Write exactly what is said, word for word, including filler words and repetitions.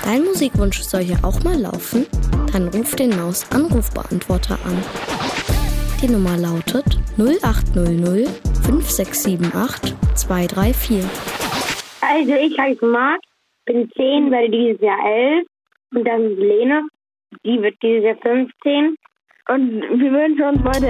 Dein Musikwunsch soll hier auch mal laufen? Dann ruf den Maus-Anrufbeantworter an. Die Nummer lautet null acht null null fünf sechs sieben acht zwei drei vier. Also ich heiße Marc, bin zehn, werde dieses Jahr elf. Und das ist Lene, die wird dieses Jahr fünfzehn. Und wir wünschen uns heute